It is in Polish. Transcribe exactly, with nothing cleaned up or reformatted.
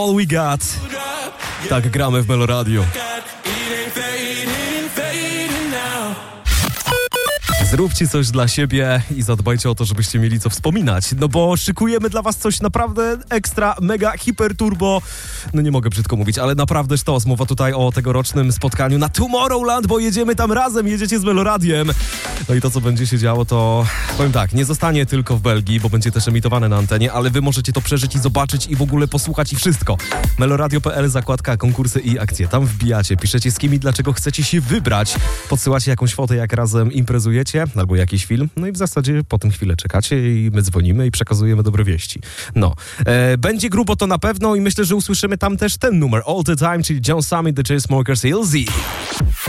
All We Got. Tak gramy w Meloradio. Zróbcie coś dla siebie i zadbajcie o to, żebyście mieli co wspominać, no bo szykujemy dla was coś naprawdę ekstra, mega, hiper turbo, no nie mogę brzydko mówić, ale naprawdę sztos. Mowa tutaj o tegorocznym spotkaniu na Tomorrowland, bo jedziemy tam razem, jedziecie z Meloradiem. No i to, co będzie się działo, to powiem tak, nie zostanie tylko w Belgii, bo będzie też emitowane na antenie, ale wy możecie to przeżyć i zobaczyć i w ogóle posłuchać i wszystko. meloradio kropka p l, zakładka konkursy i akcje. Tam wbijacie, piszecie z kim i dlaczego chcecie się wybrać, podsyłacie jakąś fotę, jak razem imprezujecie, albo jakiś film, no i w zasadzie potem chwilę czekacie i my dzwonimy i przekazujemy dobre wieści. No, e, będzie grubo to na pewno i myślę, że usłyszymy tam też ten numer All The Time, czyli John Summit, The Chainsmokers i L Z.